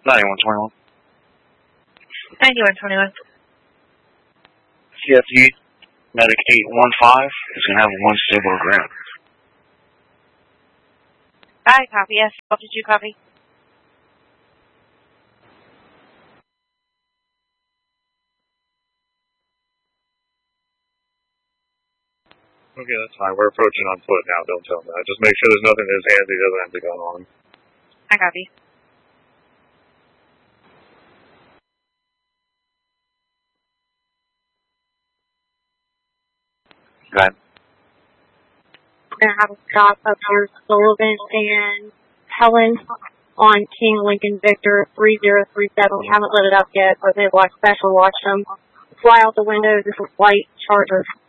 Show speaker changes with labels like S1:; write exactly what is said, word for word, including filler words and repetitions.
S1: ninety-one twenty-one.
S2: ninety-one twenty-one.
S1: C F U Medic eight one five is going to have one stable ground.
S2: I copy. Yes. What did you copy?
S3: Okay, that's fine. We're approaching on foot now. Don't tell him that. Just make sure there's nothing in his hands he doesn't have to go on.
S2: I copy.
S1: Go ahead.
S4: We're going to have a stop up here, Sullivan and Helen on King Lincoln Victor three zero three seven. We haven't lit it up yet, but they've watched special watched them fly out the windows. This is White Charger.